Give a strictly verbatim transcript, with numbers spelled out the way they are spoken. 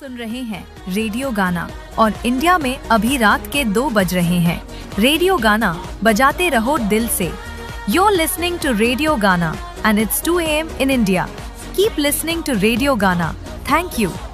सुन रहे हैं रेडियो गाना और इंडिया में अभी रात के दो बज रहे हैं। रेडियो गाना बजाते रहो दिल से। You're listening to Radio Gana and it's two a m in India. Keep listening to Radio Gana. Thank you.